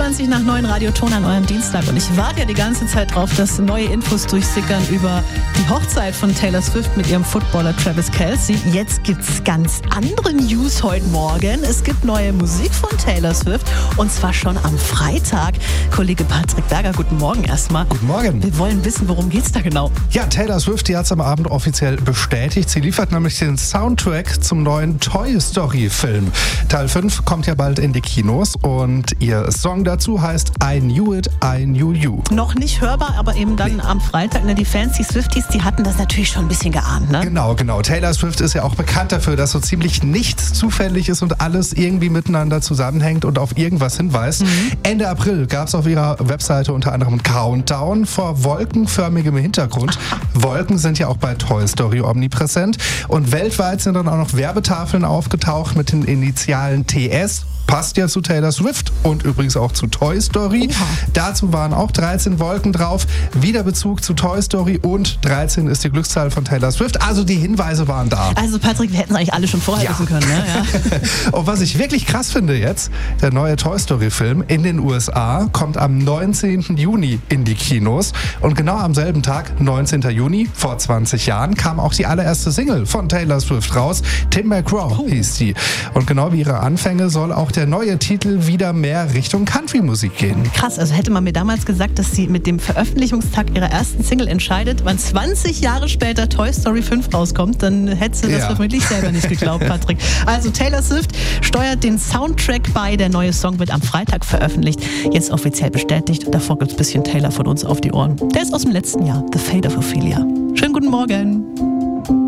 21 nach 9 Radioton an eurem Dienstag. Und ich warte ja die ganze Zeit drauf, dass neue Infos durchsickern über die Hochzeit von Taylor Swift mit ihrem Footballer Travis Kelce. Jetzt gibt's ganz andere News heute Morgen. Es gibt neue Musik von Taylor Swift und zwar schon am Freitag. Kollege Patrick Berger, guten Morgen erstmal. Guten Morgen. Wir wollen wissen, worum geht's da genau? Ja, Taylor Swift, die hat es am Abend offiziell bestätigt. Sie liefert nämlich den Soundtrack zum neuen Toy Story Film. Teil 5 kommt ja bald in die Kinos und ihr Song dazu heißt I Knew It, I Knew You. Noch nicht hörbar, aber eben dann am Freitag. Die Fans, die Swifties, die hatten das natürlich schon ein bisschen geahnt, ne? Genau. Taylor Swift ist ja auch bekannt dafür, dass so ziemlich nichts zufällig ist und alles irgendwie miteinander zusammenhängt und auf irgendwas hinweist. Ende April gab es auf ihrer Webseite unter anderem Countdown vor wolkenförmigem Hintergrund. Wolken sind ja auch bei Toy Story omnipräsent. Und weltweit sind dann auch noch Werbetafeln aufgetaucht mit den Initialen TS. Passt ja zu Taylor Swift und übrigens auch zu Toy Story. Oha. Dazu waren auch 13 Wolken drauf. Wieder Bezug zu Toy Story und 13 ist die Glückszahl von Taylor Swift. Also die Hinweise waren da. Also Patrick, wir hätten es eigentlich alle schon vorher wissen können, ne? Ja. Und was ich wirklich krass finde jetzt, der neue Toy Story Film in den USA kommt am 19. Juni in die Kinos. Und genau am selben Tag, 19. Juni, vor 20 Jahren, kam auch die allererste Single von Taylor Swift raus. Tim McGraw hieß sie. Und genau wie ihre Anfänge soll auch der neue Titel wieder mehr Richtung Country-Musik gehen. Krass, also hätte man mir damals gesagt, dass sie mit dem Veröffentlichungstag ihrer ersten Single entscheidet, wann 20 Jahre später Toy Story 5 rauskommt, dann hättest du das vermutlich selber nicht geglaubt, Patrick. Also Taylor Swift steuert den Soundtrack bei. Der neue Song wird am Freitag veröffentlicht. Jetzt offiziell bestätigt. Davor gibt es ein bisschen Taylor von uns auf die Ohren. Der ist aus dem letzten Jahr. The Fate of Ophelia. Schönen guten Morgen.